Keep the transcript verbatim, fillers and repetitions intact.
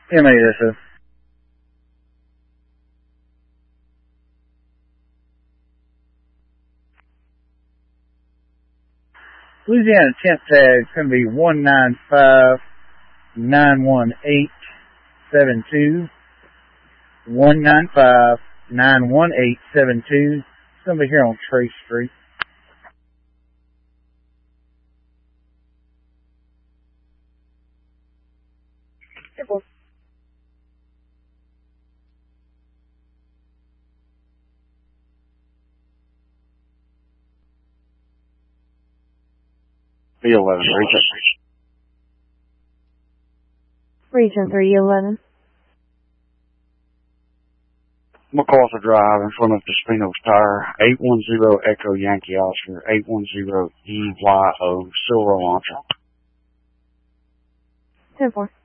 M A S O. Louisiana temp tag is going to be one nine five nine one eight seven two. one nine five nine one eight seven two. It's going to be here on Trace Street. three eleven, Region. Region three eleven. MacArthur Drive in front of Despino's Tire, eight one zero Echo Yankee Oscar, eight one zero E Y O, Silver Launcher. ten four.